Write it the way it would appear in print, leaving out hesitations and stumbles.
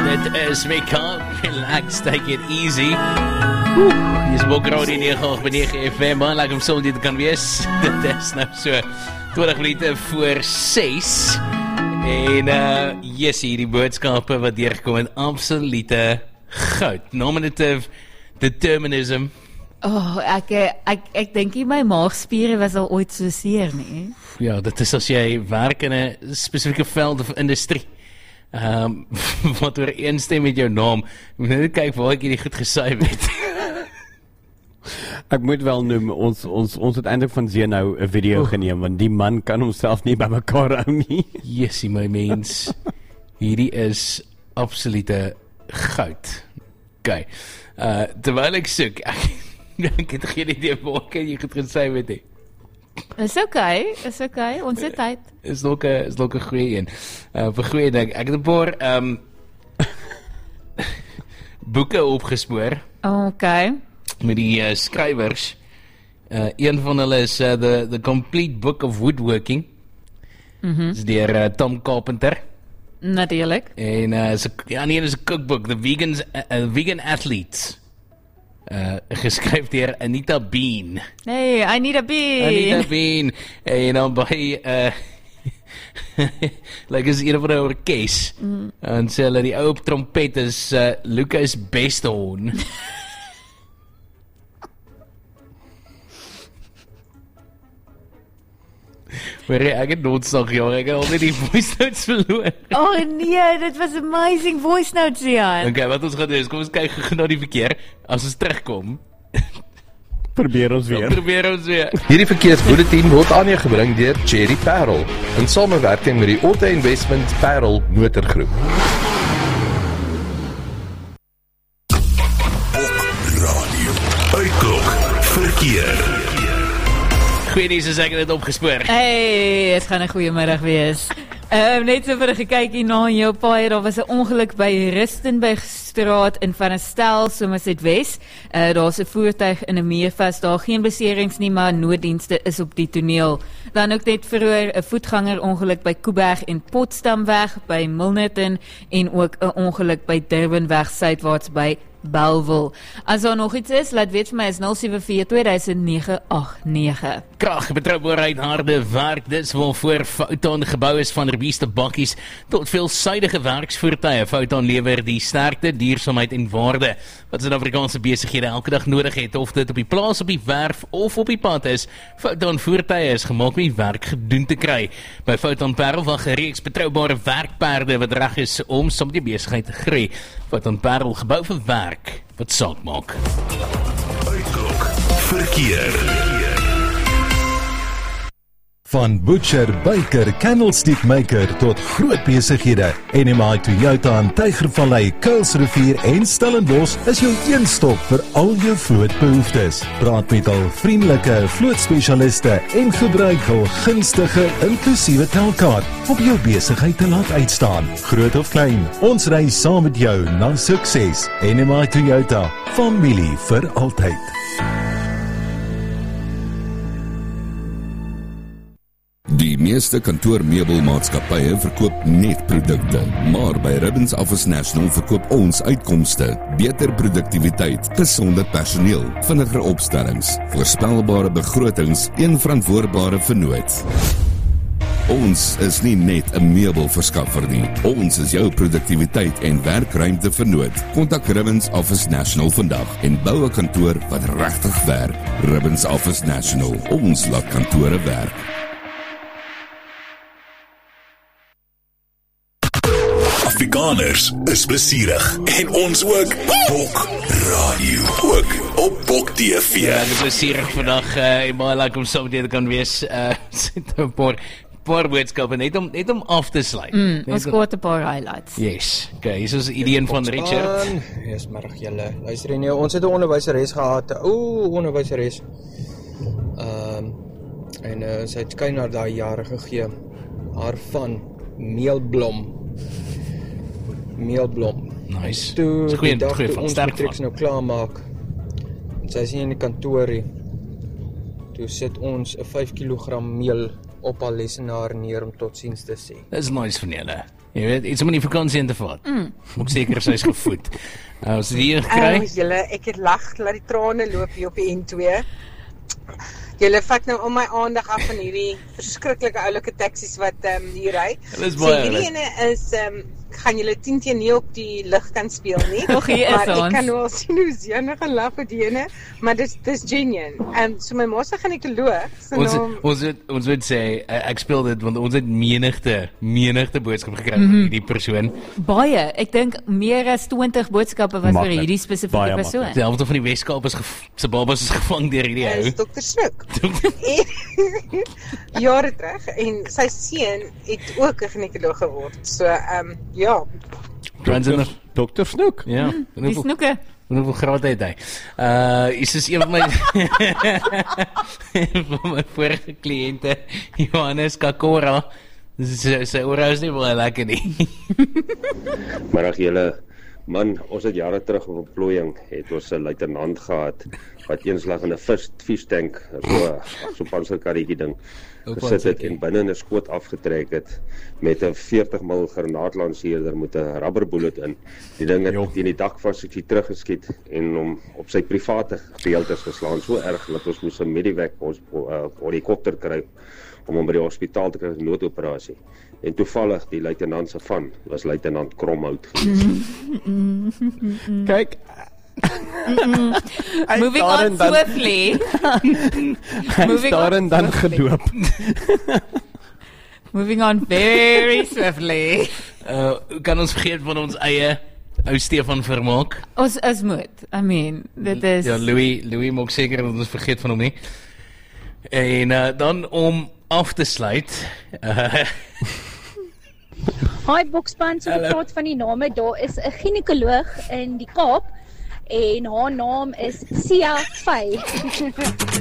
Dit is Mika, relax, take it easy. Jy is ook raad in 9 FM, man, like om so dit kan wees. Dit is nou so 20 minute voor 6. En yes, hierdie boodskappe wat deurgekom in absolute goud. Nominative determinism. Oh, ek dink nie my maagspiere was al ooit so seer nie. Ja, dit is as jy werk in 'n spesifieke veld of industrie. Wat ooreenstem met jou naam. Moet net kyk waar ek hierdie goed gesuiw het. Ek moet wel noem, ons het eintlik van Zee nou 'n video geneem, want die man kan homself nie by mekaar hou nie. Yesie my mens, hierdie is absolute goud. Okay, terwyl ek soek, ek het geen idee waar jy goed gesuiw het nie. Is okay, ons het tyd. Is nog 'n goeie een. Vir goeie ding, ek het 'n paar boeke opgespoor. Okay. Met die skrywers. Een van hulle is The Complete Book of Woodworking. Dis deur Tom Carpenter. Natuurlijk. En is 'n cookbook, The Vegan Athletes. Geskryf deur Anita Bean. Hey, Anita Bean. En dan by like is een van die orkes. En sê hulle die ou op trompet is Lucas Besthorn. Maar ek het noodsag, ek het altyd die voice notes verloor. Oh nee, dit was amazing voice notes, Jan. Okay, wat ons gaan doen is, kom ons kyk na die verkeer. As ons terugkom, Probeer ons weer. Hierdie verkeersbulletin word aan jou gebring deur Cherry Parel in samewerking met die Auto Investment Parel Motorgroep. Radio Uitklok verkeer. goeie nuus is ek het dit opgespoor. Hey, het gaan 'n goeie middag wees. Net so vir 'n gekykie na jou paai, daar was 'n ongeluk by Rustenburgstraat in Van der Stel, Somerset-Wes. Daar's 'n voertuig in 'n muur vas, daar geen beserings nie, maar nooddienste is op die toneel. Dan ook net vroeër 'n voetganger ongeluk by Koeberg en Potsdamweg by Milnerton en ook 'n ongeluk by Durbanweg suidwaarts by Bellville. As daar nog iets is, laat weet vir my is 074-2009-89. Krag, betroubaarheid, harde werk, dis waarvoor Foton gebou is, van Rebieste bakkies tot veelsuidige werksvoertuie. Foton lewer die sterkte, duursaamheid en waarde wat Suid-Afrikaanse besighede elke dag nodig het, of dit op die plaas, op die werf of op die pad is. Foton voertuie is gemaak om die werk gedoen te kry. By Foton Parel wag 'n reeks betroubare werkperde wat reg is om saam met die besigheid te groei. Foton Parel, gebou vir werk wat saak maak. Uitklok verkeer. Van butcher, baker, candlestick maker tot groot besighede. NMI Toyota in Tygervallei, Kuilsrivier en Stellenbosch is jou een stop vir al jou vlootbehoeftes. Praat met al vriendelike vlootspesialiste en gebruik hul gunstige inklusiewe telkaart om jou besigheid te laat uitstaan. Groot of klein, ons ry saam met jou na sukses. NMI Toyota, familie vir altyd. Die meeste kantoormeubelmaatskappye verkoop net produkte, maar by Ribbons Office National verkoop ons uitkomste, beter produktiwiteit, gesonde personeel, vinniger opstellings, voorspelbare begrotings en verantwoordbare vennoot. Ons is nie net 'n meubelverskaffer nie, ons is jou produktiwiteit en werkruimte vennoot. Kontak Ribbons Office National vandag en bou 'n kantoor wat regtig werk. Ribbons Office National, ons laat kantore werk. Afrikaners is plesierig en ons ook. Bok Radio, ook op Bok TV. Ja, dit is plesierig vandag en baie lekker om saam met julle kan wees. Sit 'n paar boodskappe net om af te sluit. Ons kort 'n paar highlights. Yes. Okay, hier is 'n idee van Richard. Yes, middag julle. Luister nie, ons het 'n onderwyseres gehad. Onderwyseres. En sy het skyn na daai jare gegee. Haar van meelblom. Nice. Toe Dis goeie ons matrieks nou klaar maak. En sy is nie in die kantoor nie. Toe sit ons 'n 5 kg meel op haar lesenaar neer om totsiens te sê. Dis nice van julle. Jy weet, iets om in die vakansie in te vat. Moet seker sy's gevoed. As jy hier kry. Julle, ek het lag, laat die trane loop hier op die N2. Julle vat nou al my aandag af van hierdie verskriklike oulike taksies wat hier ry. Hierdie ene is gaan julle 10 teen 9 op die lig kan speel nie. Maar ek kan wel sien hoe Sienna gaan lag vir die ene, maar dis genuine. So my ma se gaan ek geloof. Ons moet sê ek speel dit want ons het menigte boodskap gekry van hierdie persoon. Baie, ek dink meer as 20 boodskappe was vir hierdie spesifieke persoon. Die helfte van die Weskaap se babas is gevang deur hierdie ou. Dis Dr. Snoek. Jare terug en sy seun het ook 'n ginekoloog geword. So ja. Dr. Snoek. Ja. Die snoeke. Hoeveel graad het hy? Is een van my van my vorige kliënte, Johannes Kakora. Sy ora is nie baie lekker nie. Middag julle. Man, ons het jare terug op plooiing het ons 'n luitenant gehad wat eenslag in 'n vistank, so panserkarretjie ding gesit het en binne 'n skoot afgetrek het met 'n 40 mm granaatlanseerder met 'n rubberbullet in. Die ding het teen die dak vasgeskiet teruggeskiet en hom op sy private gedeeltes geslaan, so erg dat ons moes 'n medevac helikopter kry om hom by die hospitaal te kry vir 'n noodoperasie. En toevallig die luitenant se van was luitenant Kromhout geweest. Kyk. Moving on swiftly. Moving on dan gedoop. Moving on very swiftly. Kan ons vergeet van ons eie ou Stefan Vermaak? Ons moet. I mean, dit is Ja, Louis maak seker dat ons vergeet van hom nie. En dan om af te sluit. Hi Bokspan, so gepraat van die name, daar is 'n ginekoloog in die Kaap en haar naam is Sia Fey.